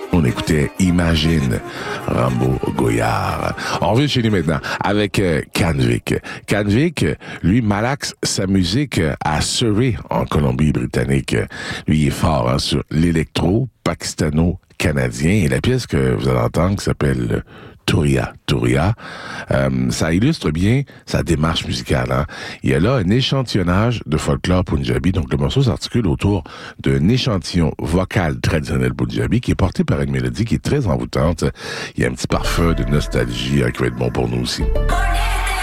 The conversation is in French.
On écoutait Imagine, Rambo Goyard. On revient chez lui maintenant avec Canvic. Canvic, lui, malaxe sa musique à Surrey, en Colombie-Britannique. Lui, il est fort sur l'électro pakistano-canadien. Et la pièce que vous allez entendre, qui s'appelle Touria. Ça illustre bien sa démarche musicale. Hein? Il y a là un échantillonnage de folklore punjabi. Donc, le morceau s'articule autour d'un échantillon vocal traditionnel punjabi qui est porté par une mélodie qui est très envoûtante. Il y a un petit parfum de nostalgie qui va être bon pour nous aussi.